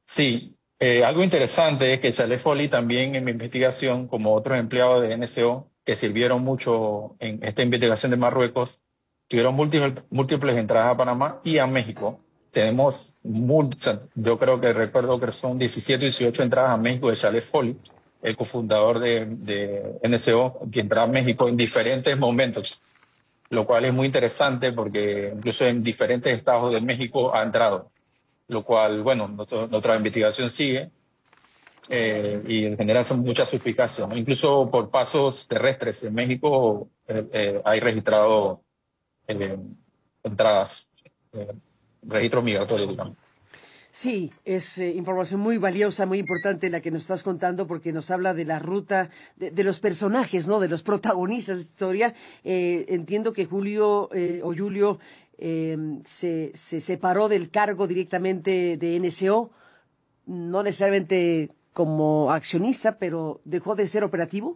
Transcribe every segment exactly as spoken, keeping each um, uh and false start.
Sí, eh, algo interesante es que Charles Foley también en mi investigación, como otros empleados de N S O que sirvieron mucho en esta investigación de Marruecos, tuvieron múltiples, múltiples entradas a Panamá y a México. Tenemos, mul- o sea, yo creo que recuerdo que son diecisiete o dieciocho entradas a México de Charles Foley, el cofundador de, de N S O, que entraba a México en diferentes momentos, lo cual es muy interesante porque incluso en diferentes estados de México ha entrado, lo cual, bueno, nuestro- nuestra investigación sigue eh, y genera mucha suspicacia, ¿no? Incluso por pasos terrestres en México eh, eh, hay registrado eh, entradas, eh, registros migratorios, digamos. Sí, es eh, información muy valiosa, muy importante la que nos estás contando porque nos habla de la ruta, de, de los personajes, ¿no? De los protagonistas de esta historia. Eh, entiendo que Julio eh, o Julio eh, se, se separó del cargo directamente de N S O, no necesariamente como accionista, pero dejó de ser operativo.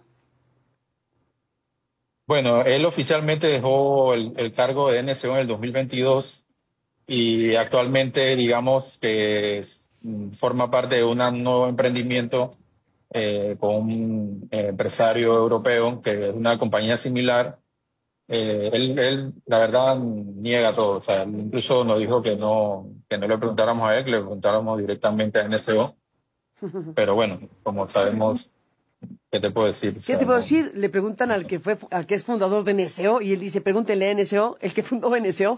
Bueno, él oficialmente dejó el, el cargo de N S O en el dos mil veintidós y actualmente digamos que mm, forma parte de un nuevo emprendimiento eh, con un eh, empresario europeo que es una compañía similar. Eh, él, él, la verdad, niega todo. O sea, él incluso nos dijo que no, que no le preguntáramos a él, que le preguntáramos directamente a N S O. Pero bueno, como sabemos, ¿qué te puedo decir? O ¿Qué te sea, puedo no, decir? Le preguntan al que fue, al que es fundador de N S O y él dice, pregúntenle a N S O, el que fundó N S O.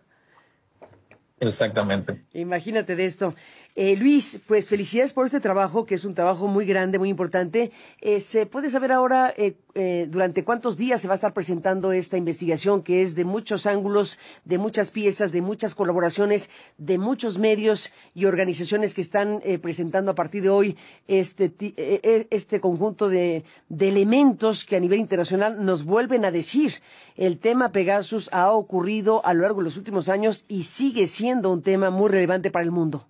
exactamente. Imagínate de esto. Eh, Luis, pues felicidades por este trabajo, que es un trabajo muy grande, muy importante. Eh, ¿Se puede saber ahora eh, eh, durante cuántos días se va a estar presentando esta investigación, que es de muchos ángulos, de muchas piezas, de muchas colaboraciones, de muchos medios y organizaciones que están eh, presentando a partir de hoy este, ti- eh, eh, este conjunto de, de elementos que a nivel internacional nos vuelven a decir el tema Pegasus ha ocurrido a lo largo de los últimos años y sigue siendo un tema muy relevante para el mundo?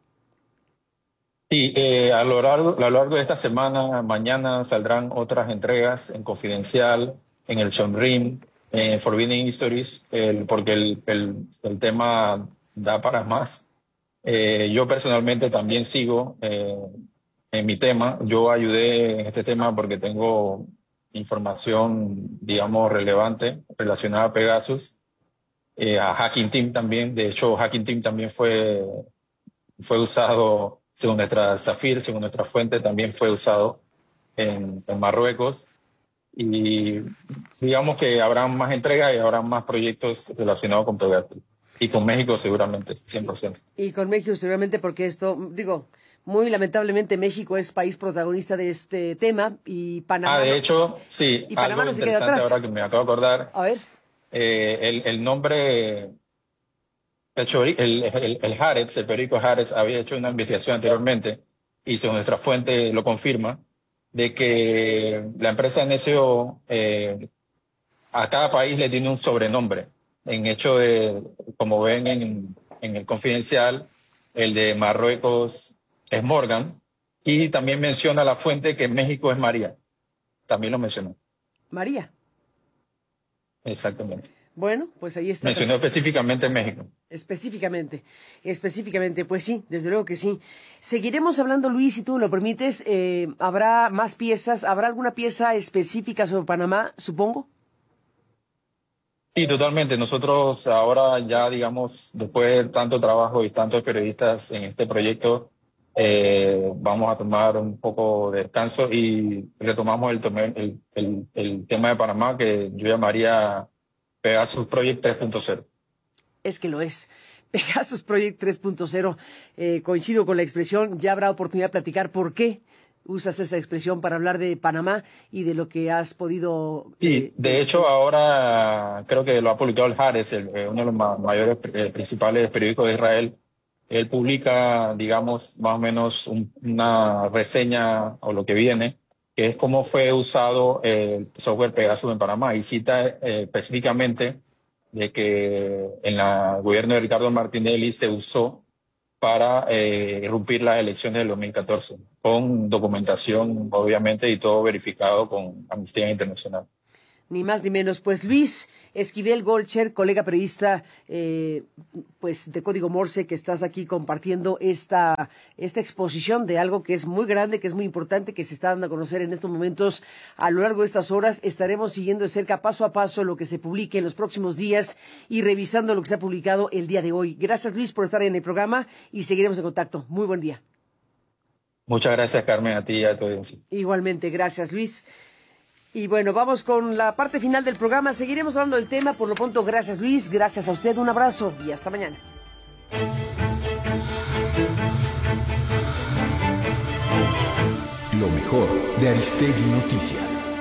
Sí, eh, a lo largo, a lo largo de esta semana, mañana saldrán otras entregas en Confidencial, en el Shonrim, en Forbidden Histories, el- porque el, el, el tema da para más. Eh, yo personalmente también sigo eh, en mi tema. Yo ayudé en este tema porque tengo información, digamos, relevante relacionada a Pegasus, eh, a Hacking Team también. De hecho, Hacking Team también fue, fue usado, según nuestra Zafir, según nuestra fuente, también fue usado en, en Marruecos. Y digamos que habrá más entregas y habrá más proyectos relacionados con Pegasus. Y con México seguramente, cien Y, por ciento. y con México seguramente porque esto, digo, muy lamentablemente México es país protagonista de este tema y Ah, Panamá de no, hecho, sí, y Panamá algo no se queda interesante ahora atrás. que me acabo de acordar, A ver, eh, el, el nombre, el, chori- el, el, el Haaretz, el periódico Haaretz había hecho una investigación anteriormente y según nuestra fuente lo confirma, de que la empresa N S O eh, a cada país le tiene un sobrenombre. En hecho de, como ven en, en el Confidencial, el de Marruecos es Morgan y también menciona la fuente que México es María, también lo mencionó. María. Exactamente. Bueno, pues ahí está Mencionó también. específicamente México. Específicamente, específicamente, pues sí, desde luego que sí. Seguiremos hablando, Luis, si tú lo permites. Eh, ¿habrá más piezas? ¿Habrá alguna pieza específica sobre Panamá, supongo? Sí, totalmente. Nosotros ahora ya, digamos, después de tanto trabajo y tantos periodistas en este proyecto, eh, vamos a tomar un poco de descanso y retomamos el, tome- el, el, el tema de Panamá que yo llamaría Pegasus Project tres punto cero. Es que lo es. Pegasus Project tres punto cero, eh, coincido con la expresión, ya habrá oportunidad de platicar por qué usas esa expresión para hablar de Panamá y de lo que has podido... Sí, Eh, de de, hecho de... ahora creo que lo ha publicado el Haaretz, el- eh, uno de los ma- mayores, eh, principales periódicos de Israel. Él publica, digamos, más o menos un- una reseña o lo que viene, que es cómo fue usado el software Pegasus en Panamá y cita eh, específicamente de que en la- el gobierno de Ricardo Martinelli se usó para eh, irrumpir las elecciones del dos mil catorce, con documentación, obviamente, y todo verificado con Amnistía Internacional. Ni más ni menos. Pues Luis Esquivel Golcher, colega periodista eh, pues de Código Morse, que estás aquí compartiendo esta, esta exposición de algo que es muy grande, que es muy importante, que se está dando a conocer en estos momentos. A lo largo de estas horas estaremos siguiendo de cerca, paso a paso, lo que se publique en los próximos días y revisando lo que se ha publicado el día de hoy. Gracias, Luis, por estar en el programa y seguiremos en contacto. Muy buen día. Muchas gracias, Carmen, a ti y a tu audiencia. Igualmente, gracias, Luis. Y bueno, vamos con la parte final del programa. Seguiremos hablando del tema. Por lo pronto, gracias, Luis. Gracias a usted. Un abrazo y hasta mañana. Lo mejor de Aristegui Noticias.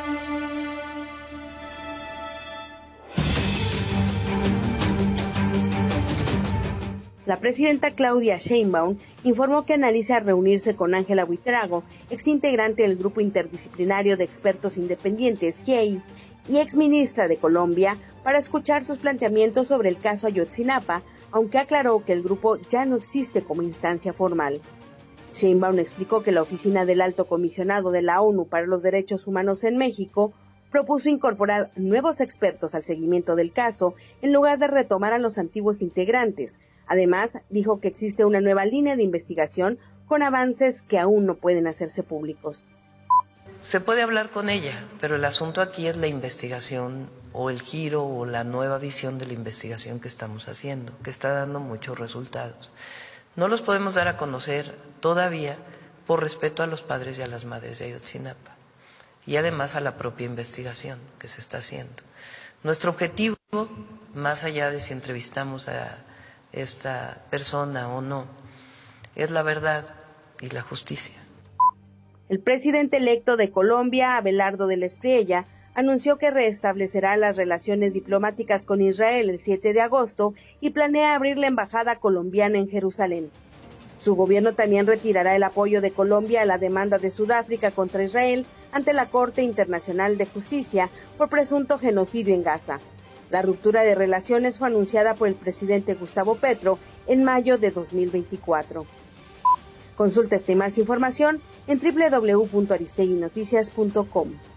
La presidenta Claudia Sheinbaum informó que analiza reunirse con Ángela Buitrago, exintegrante del Grupo Interdisciplinario de Expertos Independientes, G I E I, y exministra de Colombia, para escuchar sus planteamientos sobre el caso Ayotzinapa, aunque aclaró que el grupo ya no existe como instancia formal. Sheinbaum explicó que la Oficina del Alto Comisionado de la ONU para los Derechos Humanos en México propuso incorporar nuevos expertos al seguimiento del caso en lugar de retomar a los antiguos integrantes. Además, dijo que existe una nueva línea de investigación con avances que aún no pueden hacerse públicos. Se puede hablar con ella, pero el asunto aquí es la investigación o el giro o la nueva visión de la investigación que estamos haciendo, que está dando muchos resultados. No los podemos dar a conocer todavía por respeto a los padres y a las madres de Ayotzinapa y además a la propia investigación que se está haciendo. Nuestro objetivo, más allá de si entrevistamos a esta persona o no, es la verdad y la justicia. El presidente electo de Colombia, Abelardo del Espriella, anunció que restablecerá las relaciones diplomáticas con Israel el siete de agosto y planea abrir la embajada colombiana en Jerusalén. Su gobierno también retirará el apoyo de Colombia a la demanda de Sudáfrica contra Israel ante la Corte Internacional de Justicia por presunto genocidio en Gaza. La ruptura de relaciones fue anunciada por el presidente Gustavo Petro en mayo de dos mil veinticuatro. Consulta esta y más información en doble u doble u doble u punto aristegui noticias punto com.